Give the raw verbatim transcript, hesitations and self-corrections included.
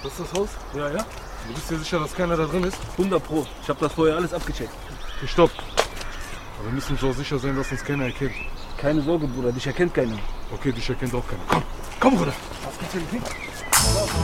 Das ist das Haus? Ja, ja. Du bist dir sicher, dass keiner da drin ist? hundert Pro. Ich habe das vorher alles abgecheckt. Okay, stopp. Aber wir müssen so sicher sein, dass uns keiner erkennt. Keine Sorge, Bruder, dich erkennt keiner. Okay, dich erkennt auch keiner. Komm, komm, Bruder. Was gibt's denn?